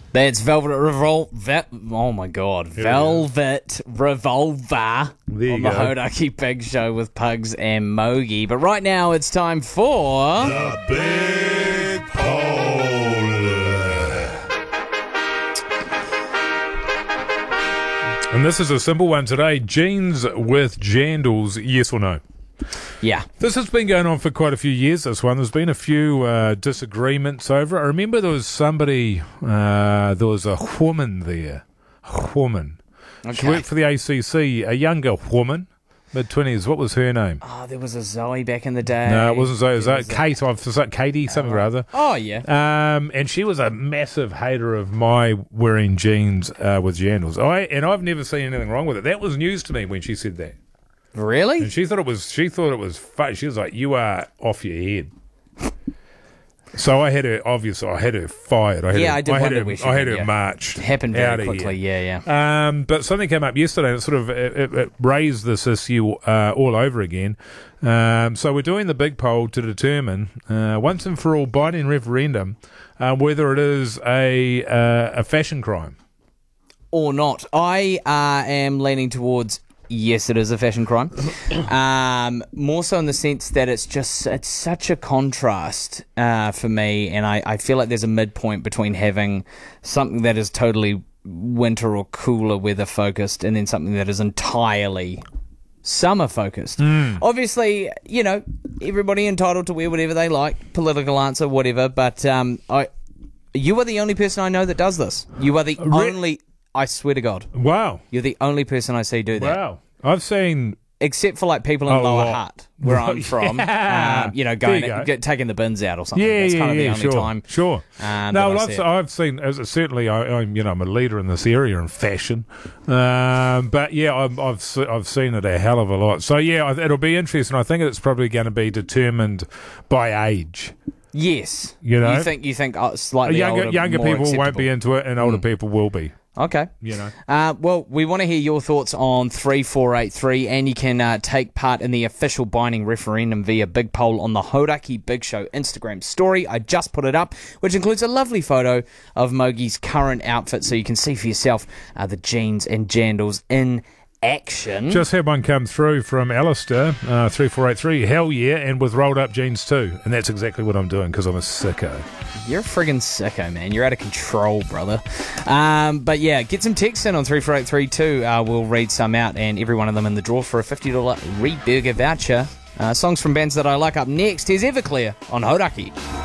That's Velvet Revolver. Oh my God. Velvet Revolver There on you the go. Hodaki Big Show with Pugs and Mogi. But right now it's time for... The Big Poll. And this is a simple one today. Jeans with jandals, yes or no? Yeah. This has been going on for quite a few years, this one. There's been a few disagreements over it. I remember there was somebody, there was a woman there. A woman. She Okay. worked for the ACC, a younger woman, mid-20s. What was her name? Oh, there was a Zoe back in the day. No, it wasn't Zoe. It was There was Kate. Was that Katie, something or other. Oh, yeah. And she was a massive hater of my wearing jeans with jandals. I've never seen anything wrong with it. That was news to me when she said that. Really? And she thought it was fun. She was like, "You are off your head." So I had her fired. I had her marched. It happened out very of quickly, here. yeah. But something came up yesterday and it sort of it raised this issue all over again. So we're doing the big poll to determine once and for all Biden referendum whether it is a fashion crime. Or not. I am leaning towards... Yes, it is a fashion crime. More so in the sense that it's such a contrast for me, and I feel like there's a midpoint between having something that is totally winter or cooler weather focused and then something that is entirely summer focused. Obviously, everybody entitled to wear whatever they like, political answer, whatever, but you are the only person I know that does this. You are the only... I swear to God. Wow. You're the only person I see do that. Wow. I've seen... Except for like people in A Lower lot. Hutt, where I'm from, Yeah. going There you go. taking the bins out or something. Yeah, That's kind of the only sure, time. Sure. that No, I well, see it. I've seen. Certainly, I'm a leader in this area in fashion. But yeah, I've seen it a hell of a lot. So yeah, it'll be interesting. I think it's probably going to be determined by age. Yes, You know? you think slightly older, Younger more people won't acceptable. be into it, and older people will be. Okay. Well, we want to hear your thoughts on 3483, and you can take part in the official binding referendum via Big Poll on the Hodaki Big Show Instagram story. I just put it up, which includes a lovely photo of Mogi's current outfit, so you can see for yourself the jeans and jandals in action. Just had one come through from Alistair, 3483. Hell yeah, and with rolled up jeans too. And that's exactly what I'm doing because I'm a sicko. You're a friggin' sicko, man. You're out of control, brother. But yeah, get some texts in on 34832. We'll read some out, and every one of them in the draw for a $50 Reed Burger voucher. Songs from bands that I like up next. Here's Everclear on Hodaki.